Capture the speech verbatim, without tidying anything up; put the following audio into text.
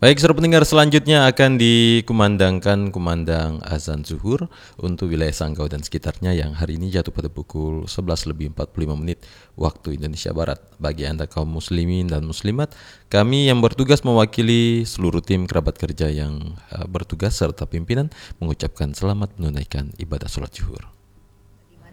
Baik, saudara pendengar, selanjutnya akan dikumandangkan kumandang azan zuhur untuk wilayah Sanggau dan sekitarnya yang hari ini jatuh pada pukul sebelas lebih empat puluh lima menit waktu Indonesia Barat. Bagi Anda kaum muslimin dan muslimat, kami yang bertugas mewakili seluruh tim kerabat kerja yang uh, bertugas serta pimpinan mengucapkan selamat menunaikan ibadah sholat zuhur.